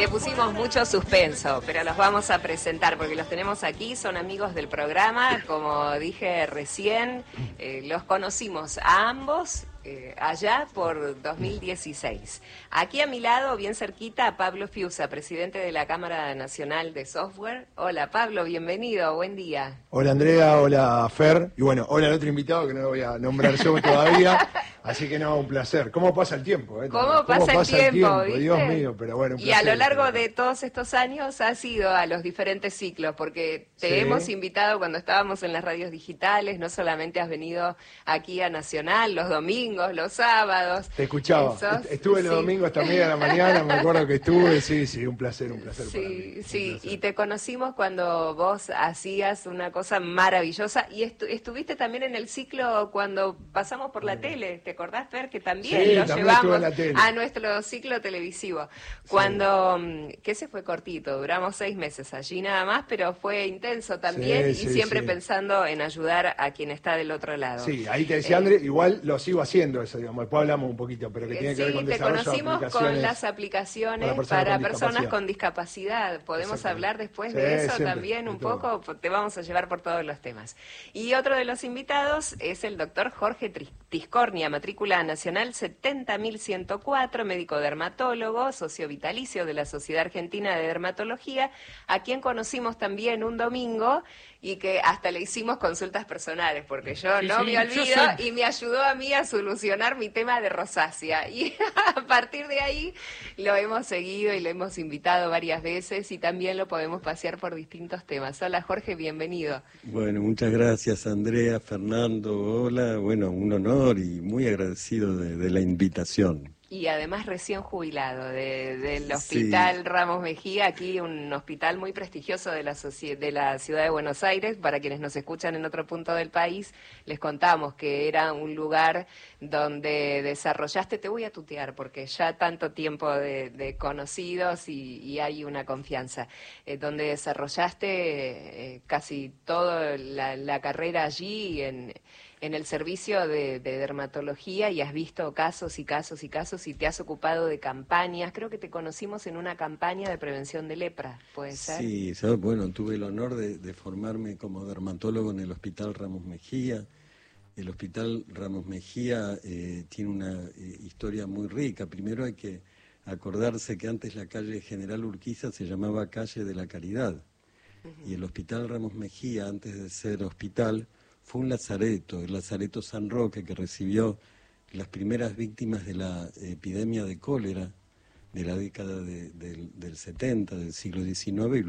Le pusimos mucho suspenso, pero los vamos a presentar porque los tenemos aquí, son amigos del programa, como dije recién, los conocimos a ambos allá por 2016. Aquí a mi lado, bien cerquita, Pablo Fiuza, presidente de la Cámara Nacional de Software. Hola Pablo, bienvenido, buen día. Hola Andrea, hola Fer, y bueno, hola al otro invitado que no lo voy a nombrar yo todavía, así que no, un placer. ¿Cómo pasa el tiempo? ¿Cómo pasa el tiempo? ¿Viste? Dios mío, pero bueno, un placer. Y a lo largo de todos estos años has ido a los diferentes ciclos, porque te hemos invitado cuando estábamos en las radios digitales, no solamente has venido aquí a Nacional los domingos, los sábados. Te escuchaba, estuve los domingos hasta media de la mañana, me acuerdo que estuve, sí, un placer para mí. Sí, y te conocimos cuando vos hacías una cosa maravillosa y estuviste también en el ciclo cuando pasamos por la tele, ¿te acordás, Fer? Que también lo llevamos a nuestro ciclo televisivo. Cuando, que ese fue cortito, duramos 6 meses allí nada más, pero fue intenso también y siempre pensando en ayudar a quien está del otro lado. Sí, ahí te decía André, igual lo sigo haciendo eso, digamos, después hablamos un poquito, pero que tiene que ver con desarrollo de aplicaciones. Te conocimos con las aplicaciones para personas con discapacidad. Podemos hablar después de eso también un poco, te vamos a llevar por todos los temas. Y otro de los invitados es el doctor Jorge Tiscornia, matrícula nacional 70.104, médico dermatólogo, socio vitalicio de la Sociedad Argentina de Dermatología, a quien conocimos también un domingo y que hasta le hicimos consultas personales, porque yo no me olvido y me ayudó a mí a solucionar mi tema de rosácea. Y a partir de ahí lo hemos seguido y lo hemos invitado varias veces y también lo podemos pasear por distintos temas. Hola Jorge, bienvenido. Bueno, muchas gracias Andrea, Fernando, hola, bueno, un honor y muy agradecido de la invitación. Y además recién jubilado del Hospital Ramos Mejía, aquí un hospital muy prestigioso de la ciudad de Buenos Aires. Para quienes nos escuchan en otro punto del país, les contamos que era un lugar donde desarrollaste, te voy a tutear porque ya tanto tiempo de conocidos y hay una confianza, donde desarrollaste casi toda la carrera allí en el servicio de dermatología y has visto casos y casos y casos y te has ocupado de campañas. Creo que te conocimos en una campaña de prevención de lepra, ¿puede ser? Sí, bueno, tuve el honor de formarme como dermatólogo en el Hospital Ramos Mejía. El Hospital Ramos Mejía tiene una historia muy rica. Primero hay que acordarse que antes la calle General Urquiza se llamaba Calle de la Caridad. Y el Hospital Ramos Mejía, antes de ser hospital, fue un lazareto, el Lazareto San Roque, que recibió las primeras víctimas de la epidemia de cólera de la década del 70, del siglo XIX,